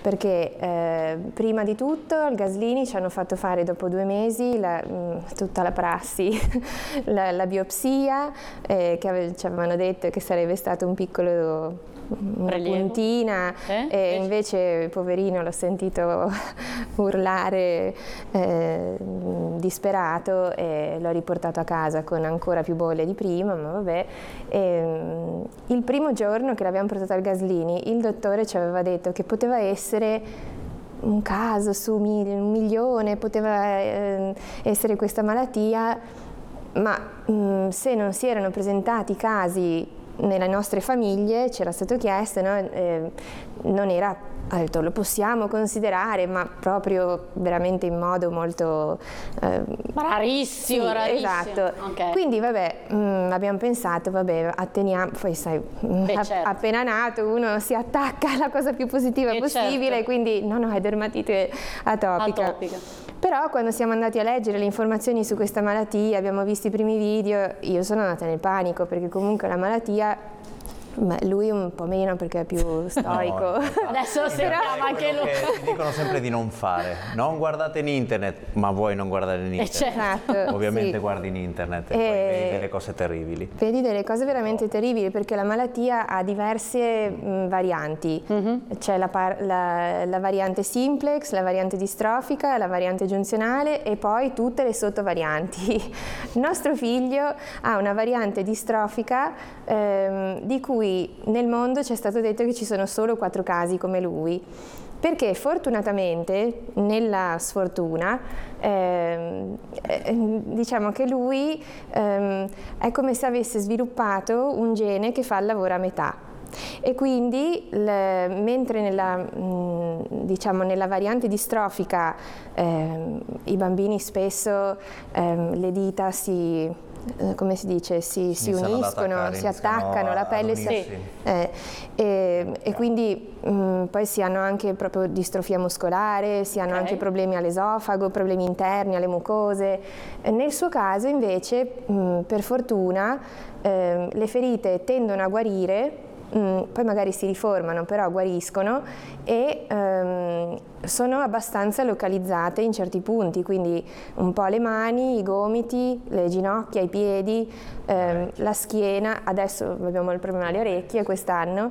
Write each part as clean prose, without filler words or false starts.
perché prima di tutto al Gaslini ci hanno fatto fare dopo 2 mesi tutta la prassi, la biopsia, che ci avevano detto che sarebbe stato un piccolo una puntina, e invece poverino l'ho sentito urlare disperato, e l'ho riportato a casa con ancora più bolle di prima, ma vabbè. Il primo giorno che l'abbiamo portato al Gaslini, il dottore ci aveva detto che poteva essere un caso su 1.000.000, poteva essere questa malattia, ma se non si erano presentati casi nelle nostre famiglie, c'era stato chiesto, no? Non era, ha detto, lo possiamo considerare, ma proprio veramente in modo molto rarissimo, sì, rarissimo. Esatto. Okay. Quindi vabbè, abbiamo pensato, vabbè, atteniamo, poi sai, certo, appena nato uno si attacca alla cosa più positiva possibile, certo. Quindi no, è dermatite atopica. Però quando siamo andati a leggere le informazioni su questa malattia, abbiamo visto i primi video, io sono andata nel panico, perché comunque la malattia, lui un po' meno perché è più stoico. No, adesso sentiamo anche lui. Ti dicono sempre di non fare, non guardate in internet, ma vuoi non guardare in internet. Certo, ovviamente sì. Guardi in internet e poi vedi delle cose terribili. Vedi delle cose veramente terribili, perché la malattia ha diverse varianti. C'è la variante simplex, la variante distrofica, la variante giunzionale e poi tutte le sottovarianti. Il nostro figlio ha una variante distrofica di cui nel mondo ci è stato detto che ci sono solo 4 casi come lui, perché fortunatamente, nella sfortuna, diciamo che lui è come se avesse sviluppato un gene che fa il lavoro a metà. E quindi, mentre diciamo, nella variante distrofica i bambini spesso le dita come si dice, si uniscono, si attaccano, la pelle e quindi poi si hanno anche proprio distrofia muscolare, si hanno anche problemi all'esofago, problemi interni alle mucose. Nel suo caso invece, per fortuna, le ferite tendono a guarire, poi magari si riformano, però guariscono e sono abbastanza localizzate in certi punti, quindi un po' le mani, i gomiti, le ginocchia, i piedi, la schiena. Adesso abbiamo il problema alle orecchie quest'anno,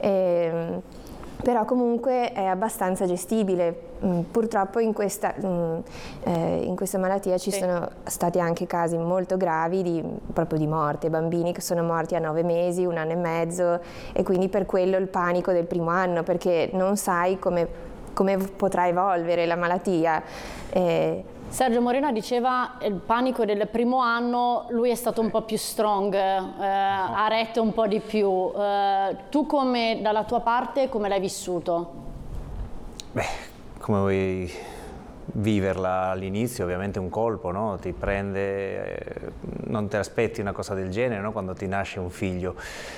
però comunque è abbastanza gestibile. Purtroppo in questa malattia ci sono stati anche casi molto gravi proprio di morte, bambini che sono morti a 9 mesi, 1 anno e mezzo, e quindi per quello il panico del primo anno, perché non sai come potrà evolvere la malattia. Sergio Morena diceva il panico del primo anno, lui è stato un po' più strong, ha retto un po' di più. Tu dalla tua parte come l'hai vissuto? Beh, come vuoi viverla all'inizio? Ovviamente un colpo, no? Ti prende, non ti aspetti una cosa del genere, no? Quando ti nasce un figlio.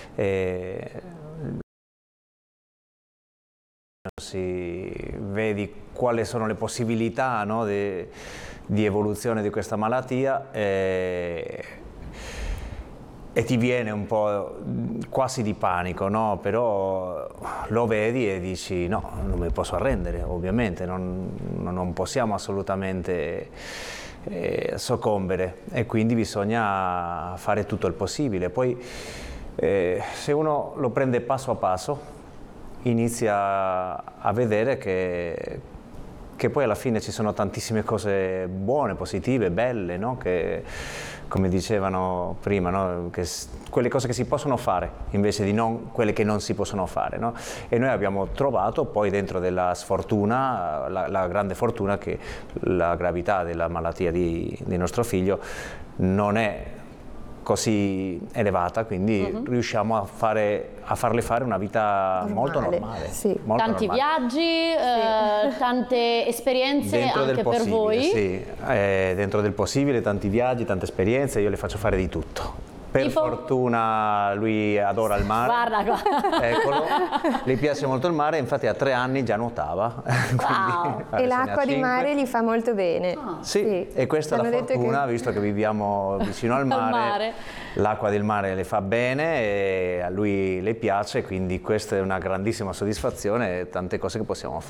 Vedi quali sono le possibilità, no, di evoluzione di questa malattia e ti viene un po' quasi di panico, no? Però lo vedi e dici no, non mi posso arrendere, ovviamente, non possiamo assolutamente soccombere, e quindi bisogna fare tutto il possibile. Poi se uno lo prende passo a passo, inizia a vedere che poi alla fine ci sono tantissime cose buone, positive, belle, no? Che, come dicevano prima, no? Quelle cose che si possono fare invece di quelle che non si possono fare, no? E noi abbiamo trovato poi dentro della sfortuna, la grande fortuna, che la gravità della malattia di nostro figlio non è così elevata, quindi riusciamo a farle fare una vita molto normale. Sì. Molto tanti normale. viaggi, tante esperienze dentro anche per voi. Sì, dentro del possibile, tanti viaggi, tante esperienze, io le faccio fare di tutto. Per fortuna lui adora il mare. Guarda qua. Eccolo, gli piace molto il mare, infatti a 3 anni già nuotava. Wow. E l'acqua di mare gli fa molto bene. Sì, e questa è la fortuna, visto che viviamo vicino al mare, l'acqua del mare le fa bene e a lui le piace, quindi questa è una grandissima soddisfazione e tante cose che possiamo fare.